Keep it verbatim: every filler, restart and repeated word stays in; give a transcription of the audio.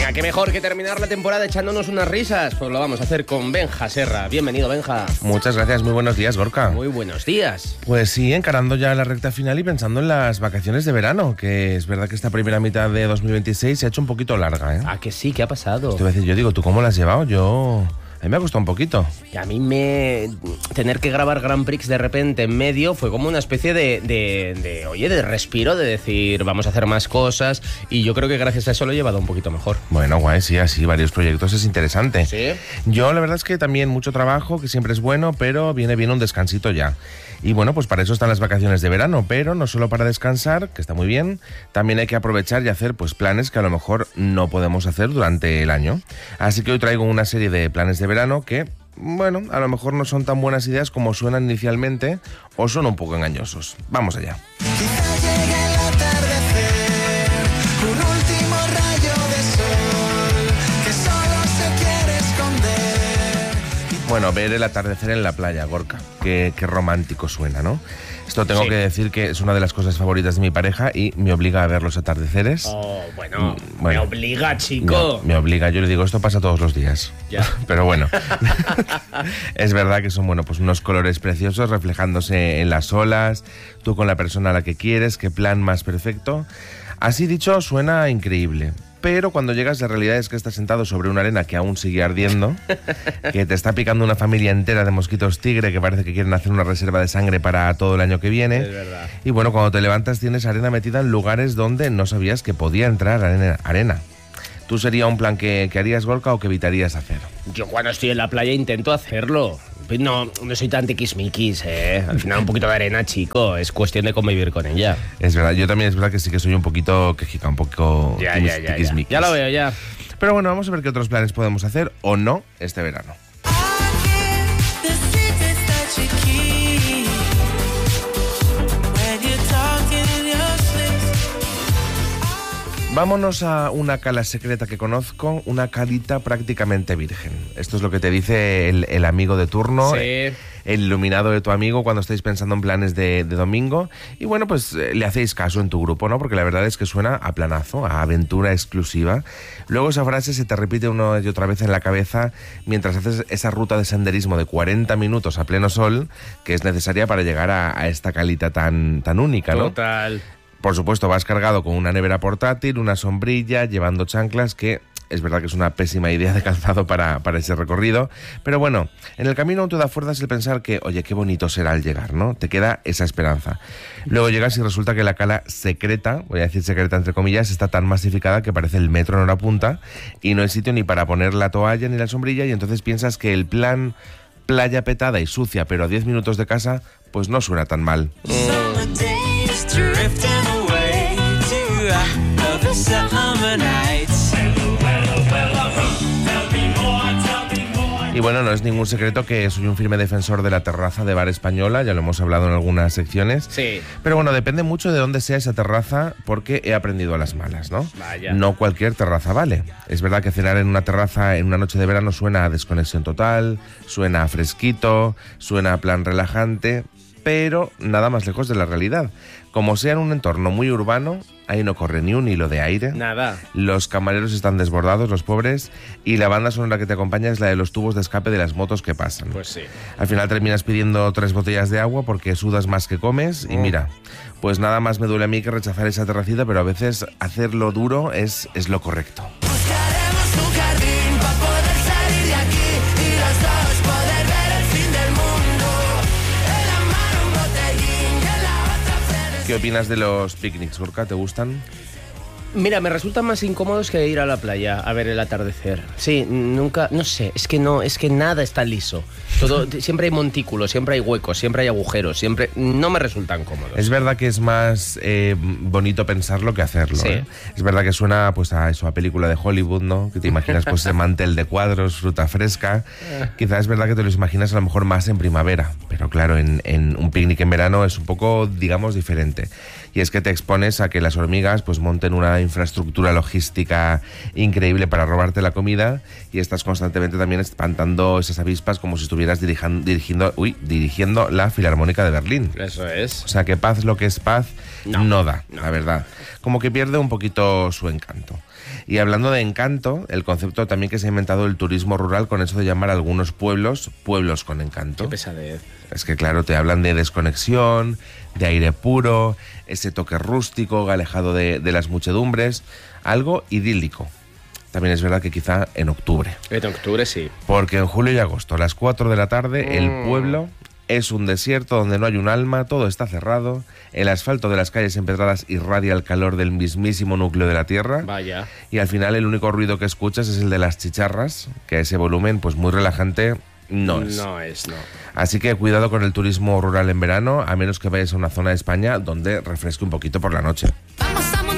Venga, qué mejor que terminar la temporada echándonos unas risas. Pues lo vamos a hacer con Benja Serra. Bienvenido, Benja. Muchas gracias, muy buenos días, Gorka. Muy buenos días. Pues sí, encarando ya la recta final y pensando en las vacaciones de verano, que es verdad que esta primera mitad de dos mil veintiséis se ha hecho un poquito larga, ¿eh? Ah, que sí, ¿qué ha pasado? Te voy a decir, yo digo, ¿tú cómo la has llevado? Yo... A mí me ha costado un poquito. Y a mí me... Tener que grabar Grand Prix de repente en medio fue como una especie de, de, de... Oye, de respiro, de decir, vamos a hacer más cosas. Y yo creo que gracias a eso lo he llevado un poquito mejor. Bueno, guay, sí, así, varios proyectos, es interesante. ¿Sí? Yo, la verdad es que también mucho trabajo, que siempre es bueno, pero viene bien un descansito ya. Y bueno, pues para eso están las vacaciones de verano, pero no solo para descansar, que está muy bien, también hay que aprovechar y hacer pues planes que a lo mejor no podemos hacer durante el año. Así que hoy traigo una serie de planes de verano que, bueno, a lo mejor no son tan buenas ideas como suenan inicialmente o son un poco engañosos. Vamos allá. Bueno, ver el atardecer en la playa, Gorka. Qué, qué romántico suena, ¿no? Esto tengo sí. que decir que es una de las cosas favoritas de mi pareja y me obliga a ver los atardeceres. Oh, bueno, mm, bueno me obliga, chico. Me, me obliga, yo le digo, esto pasa todos los días. Ya. Pero bueno, es verdad que son, bueno, pues unos colores preciosos reflejándose en las olas, tú con la persona a la que quieres, qué plan más perfecto. Así dicho, suena increíble. Pero cuando llegas, la realidad es que estás sentado sobre una arena que aún sigue ardiendo, que te está picando una familia entera de mosquitos tigre que parece que quieren hacer una reserva de sangre para todo el año que viene. Es verdad. Y bueno, cuando te levantas tienes arena metida en lugares donde no sabías que podía entrar arena. arena. ¿Tú sería un plan que, que harías, Gorka, o que evitarías hacer? Yo cuando estoy en la playa intento hacerlo. No, no soy tan tiquismiquis, ¿eh? Al final un poquito de arena, chico, es cuestión de convivir con ella. Es verdad, yo también es verdad que sí que soy un poquito quejica, un poco ya, ya, ya, tiquismiquis. Ya. ya lo veo, ya. Pero bueno, vamos a ver qué otros planes podemos hacer o no este verano. Vámonos a una cala secreta que conozco, una calita prácticamente virgen. Esto es lo que te dice el, el amigo de turno, sí. el iluminado de tu amigo cuando estáis pensando en planes de, de domingo. Y bueno, pues eh, le hacéis caso en tu grupo, ¿no? Porque la verdad es que suena a planazo, a aventura exclusiva. Luego esa frase se te repite una y otra vez en la cabeza mientras haces esa ruta de senderismo de cuarenta minutos a pleno sol que es necesaria para llegar a, a esta calita tan, tan única, ¿no? Total. Por supuesto, vas cargado con una nevera portátil, una sombrilla, llevando chanclas, que es verdad que es una pésima idea de calzado para, para ese recorrido. Pero bueno, en el camino aún te da fuerzas el pensar que, oye, qué bonito será al llegar, ¿no? Te queda esa esperanza. Luego llegas y resulta que la cala secreta, voy a decir secreta entre comillas, está tan masificada que parece el metro en hora punta y no hay sitio ni para poner la toalla ni la sombrilla y entonces piensas que el plan playa petada y sucia, pero a diez minutos de casa, pues no suena tan mal. Y bueno, no es ningún secreto que soy un firme defensor de la terraza de bar española, ya lo hemos hablado en algunas secciones. Sí. Pero bueno, depende mucho de dónde sea esa terraza porque he aprendido a las malas, ¿no? Vaya. No cualquier terraza vale. Es verdad que cenar en una terraza en una noche de verano suena a desconexión total, suena a fresquito, suena a plan relajante, pero nada más lejos de la realidad. Como sea en un entorno muy urbano, ahí no corre ni un hilo de aire. Nada. Los camareros están desbordados, los pobres, y la banda sonora que te acompaña es la de los tubos de escape de las motos que pasan. Pues sí. Al final terminas pidiendo tres botellas de agua porque sudas más que comes, y mira, pues nada más me duele a mí que rechazar esa terracita, pero a veces hacerlo duro es, es lo correcto. ¿Qué opinas de los picnics, Gorka? ¿Te gustan? Mira, me resultan más incómodos que ir a la playa a ver el atardecer. Sí, nunca, no sé, es que no, es que nada está liso. Todo, siempre hay montículos, siempre hay huecos, siempre hay agujeros, siempre no me resultan cómodos. Es verdad que es más eh, bonito pensarlo que hacerlo. Sí. ¿eh? Es verdad que suena pues a eso, a película de Hollywood, ¿no? Que te imaginas pues ese mantel de cuadros, fruta fresca. Quizás es verdad que te lo imaginas a lo mejor más en primavera, pero claro, en, en un picnic en verano es un poco, digamos, diferente. Y es que te expones a que las hormigas pues monten una infraestructura logística increíble para robarte la comida y estás constantemente también espantando esas avispas como si estuvieras dirigiendo, dirigiendo, uy, dirigiendo la Filarmónica de Berlín. Eso es. O sea que paz, lo que es paz, no, no da, no. la verdad. Como que pierde un poquito su encanto. Y hablando de encanto, el concepto también que se ha inventado el turismo rural con eso de llamar a algunos pueblos, pueblos con encanto. Qué pesadez. Es que claro, te hablan de desconexión, de aire puro, ese toque rústico, alejado de, de las muchedumbres, algo idílico. También es verdad que quizá en octubre. En octubre sí. Porque en julio y agosto, a las cuatro de la tarde, Mm. el pueblo es un desierto donde no hay un alma, todo está cerrado, el asfalto de las calles empedradas irradia el calor del mismísimo núcleo de la tierra. Vaya. Y al final el único ruido que escuchas es el de las chicharras, que ese volumen pues muy relajante no es. No es, no. Así que cuidado con el turismo rural en verano, a menos que vayas a una zona de España donde refresque un poquito por la noche. Vamos a